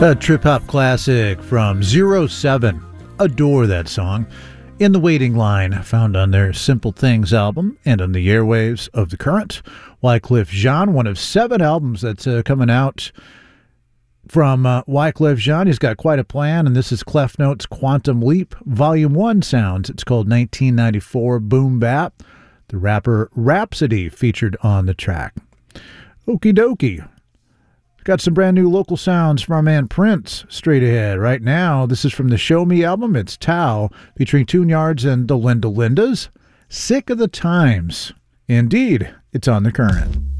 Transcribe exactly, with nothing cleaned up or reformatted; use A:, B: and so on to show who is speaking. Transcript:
A: A trip-hop classic from zero seven. Adore that song. In the Waiting Line, found on their Simple Things album and on the airwaves of The Current. Wyclef Jean, one of seven albums that's uh, coming out from uh, Wyclef Jean. He's got quite a plan, and this is Clef Note's Quantum Leap, Volume one sounds. It's called nineteen ninety-four Boom Bap. The rapper Rhapsody featured on the track. Okie dokie. Got some brand new local sounds from our man Prince straight ahead. Right now, this is from the Show Me album. It's Tao, featuring Tune Yards and the Linda Lindas. Sick of the Times. Indeed, it's on The Current.